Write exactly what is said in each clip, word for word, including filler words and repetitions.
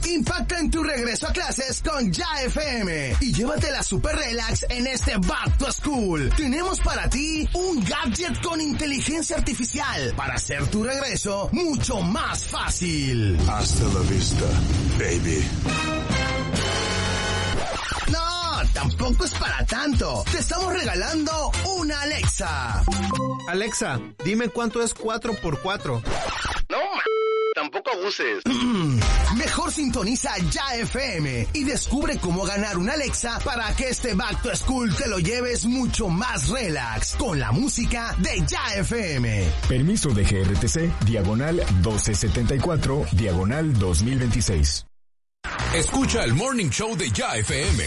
Impacta en tu regreso a clases con Ya F M y llévatela super relax en este Back to School. Tenemos para ti un gadget con inteligencia artificial para hacer tu regreso mucho más fácil. Hasta la vista, baby. No, tampoco es para tanto. Te estamos regalando una Alexa. Alexa, dime cuánto es cuatro por cuatro. No, tampoco abuses. Mejor sintoniza Ya F M y descubre cómo ganar una Alexa para que este Back to School te lo lleves mucho más relax con la música de Ya F M. Permiso de G R T C, diagonal doce setenta y cuatro, diagonal dos mil veintiséis. Escucha el Morning Show de Ya F M.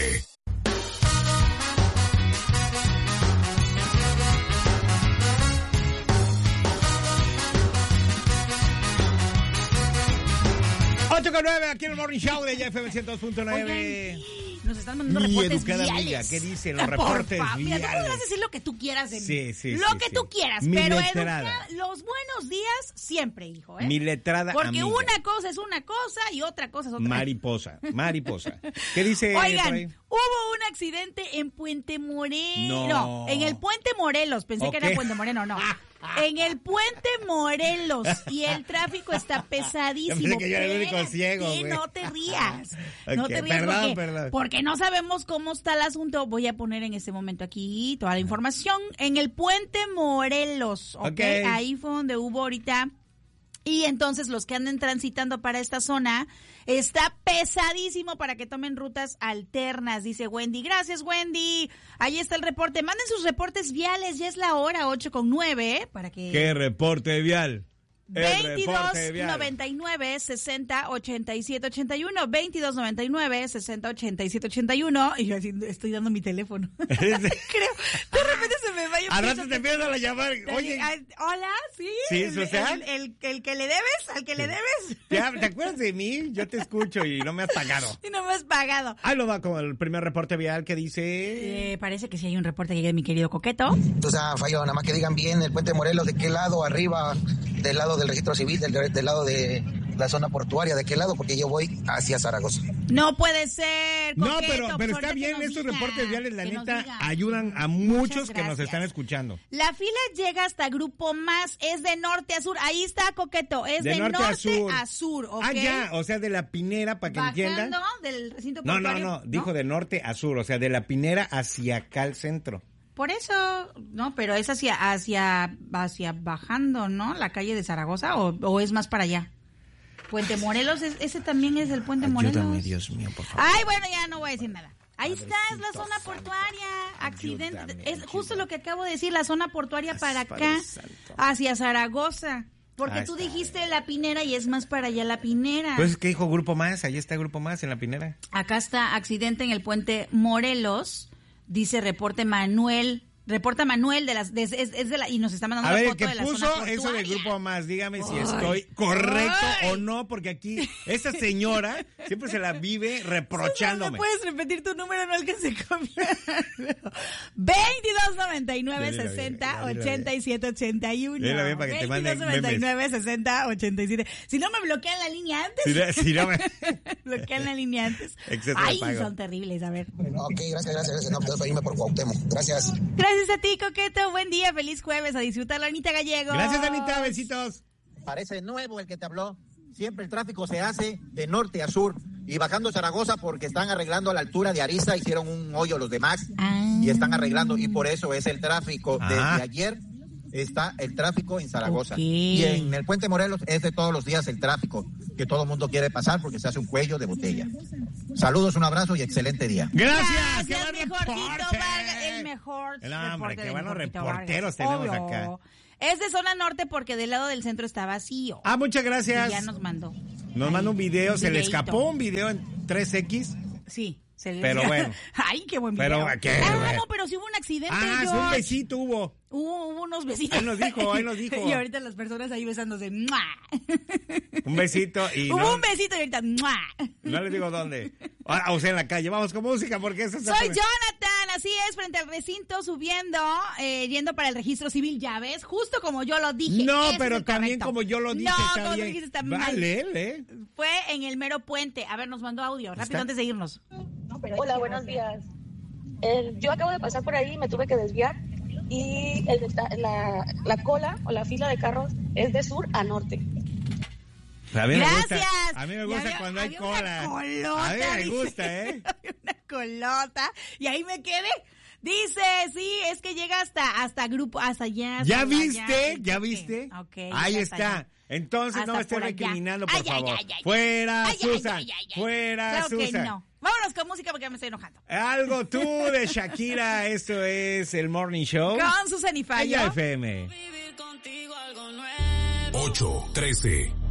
ocho con nueve aquí en el Morning Show de Ya F M ciento dos punto nueve. Nos están mandando Mi reportes educada viales. amiga, ¿qué dicen los Por reportes favor, mira, viales? tú podrás decir lo que tú quieras de mí. Sí, sí, Lo sí, que sí. tú quieras, Mi pero letrada. educa- los buenos días siempre, hijo, ¿eh? Mi letrada Porque amiga. una cosa es una cosa y otra cosa es otra. Mariposa, mariposa. ¿Qué dice por Oigan, ahí? hubo un accidente en Puente Morelos. No. en el Puente Morelos. Pensé que Ok. era Puente Moreno, no. En el Puente Morelos. Y el tráfico está pesadísimo. Yo pensé que yo era el único Espérate, ciego, güey. no te rías. No Ok, te rías perdón, porque, perdón. porque no sabemos cómo está el asunto. Voy a poner en este momento aquí toda la información. En el Puente Morelos, ¿ok? Ok. Ahí fue donde hubo ahorita. Y entonces los que anden transitando para esta zona, está pesadísimo para que tomen rutas alternas, dice Wendy. Gracias, Wendy. Ahí está el reporte. Manden sus reportes viales, ya es la hora, ocho con nueve, para que... ¿Qué reporte vial? El veintidós reporte vial. noventa y nueve sesenta ochenta y siete ochenta y uno, veintidós noventa y nueve sesenta ochenta y siete ochenta y uno, y yo así estoy dando mi teléfono. Creo, de repente se me va y yo Al pienso rato te que- empiezan a llamar. Oye, Ay, hola, sí. Sí, el, o sea. el, el, el que le debes, al que le debes. ¿te, ¿te acuerdas de mí? Yo te escucho y no me has pagado. Y no me has pagado. Ahí lo va con el primer reporte vial que dice... Eh, parece que sí hay un reporte que llega de mi querido Coqueto. O sea, falló, nada más que digan bien el Puente Morelos, de qué lado, arriba, del lado del registro civil, del, del lado de la zona portuaria, de qué lado, porque yo voy hacia Zaragoza. No puede ser, No, Coqueto, pero, pero pues está ahorita bien, que nos estos diga, reportes viales, la que nos neta, diga. ayudan a Muchas muchos que nos gracias. están escuchando. La fila llega hasta Grupo Más, es de norte a sur. Ahí está, Coqueto, es de, De norte a sur. a sur, ¿ok? Ah, ya, o sea, de la Pinera, para que Bajando entiendan. del recinto No, no, portuario. no, dijo de norte a sur, o sea, de la Pinera hacia acá al centro. Por eso, no, pero es hacia, hacia, hacia bajando, ¿no? La calle de Zaragoza, o, o es más para allá. Puente Morelos, es- ese también es el Puente Ayúdame, Morelos. Dios mío, por favor. Ay, bueno, ya no voy a decir nada. Ahí está, es la zona portuaria. Accidente. Ayúdame, Es justo ayúdame. lo que acabo de decir, la zona portuaria para Padre acá, Santo. hacia Zaragoza. Porque Ahí tú está. dijiste la Pinera y es más para allá la Pinera. Pues, ¿qué dijo Grupo Más? Ahí está Grupo Más, en la Pinera. Acá está accidente en el Puente Morelos, dice reporte Manuel. Reporta Manuel de las de, es, es de la y nos está mandando A una ver, el foto que de la puso zona eso portuaria. del Grupo Más, dígame si Ay. estoy correcto Ay. o no, porque aquí esa señora siempre se la vive reprochándome. ¿Me puedes repetir tu número? No alcancé a copiar. veintidós noventa y nueve Ya dilo bien, sesenta ya dilo bien. ochenta y siete ochenta y uno. Dilo bien para que te manden veintidós noventa y nueve sesenta ochenta y siete. Si no me bloquean la línea antes. Si no- si no me- bloquean la línea antes. Exceso de Ay, pago. son terribles, a ver. Ok, gracias, gracias, gracias. No, puedo irme por Cuauhtémoc. Gracias. Gracias a ti, Coqueto. Buen día, feliz jueves. A disfrutarlo, Anita Gallego. Gracias, Anita, besitos. Parece nuevo el que te habló. Siempre el tráfico se hace de norte a sur y bajando Zaragoza porque están arreglando a la altura de Ariza, hicieron un hoyo los de Max Ah. y están arreglando y por eso es el tráfico. Ah. Desde ayer está el tráfico en Zaragoza. Ok. Y en el Puente Morelos es de todos los días el tráfico que todo el mundo quiere pasar porque se hace un cuello de botella. Saludos, un abrazo y excelente día. Gracias, Gracias, qué buen mejor Tito reporte. Vargas, el mejor No, hombre, reporte qué de buenos mejor Tito reporteros Vargas. tenemos Obvio. acá. Es de zona norte porque del lado del centro está vacío. Ah, muchas gracias. Y ya nos mandó. Nos Ahí, manda un video, se le videíto. escapó un video en tres equis. Sí. Se le Pero bueno. Ay, qué buen Pero, video. ¿qué? Ah, Bueno. no, pero sí hubo un accidente, Ah, sí, un George. besito hubo. Hubo, hubo unos besitos. Ahí nos dijo, ahí nos dijo. Y ahorita las personas ahí besándose. ¡Mua! Un besito y Hubo no, un besito y ahorita. ¡Mua! no les digo dónde. Ah, o sea, en la calle. Vamos con música porque eso Soy Jonathan, así es, frente al recinto, subiendo, eh, yendo para el registro civil, ya ves, justo como yo lo dije. No, Ese pero es el también correcto. como yo lo dije, no, está como bien. lo dijiste, está mal. Vale, ¿eh? Fue en el mero puente. A ver, nos mandó audio, rápido ¿Está? antes de irnos. Hola, buenos días. El- yo acabo de pasar por ahí, me tuve que desviar y el deta- la, la cola o la fila de carros es de sur a norte. A mí me Gracias. gusta, a mí me gusta había- cuando hay había cola. Una colota, a mí me dice. gusta, ¿eh? Había una colota. Y ahí me quedé. Dice, sí, es que llega hasta hasta grupo, hasta allá. hasta ¿Ya allá. viste? ¿Ya Ok, viste? ok, Ahí ya está. allá. Entonces Hasta no me esté por allá. recriminando, por Ay, ay, favor. ay, ay, ay. Fuera, Ay, ay, Susan. ay, ay, ay. Fuera, Claro que Susan. no. Vámonos con música porque ya me estoy enojando. Algo tú de Shakira. Esto es el Morning Show. Con Susan y Fallo. Ya F M. ocho trece.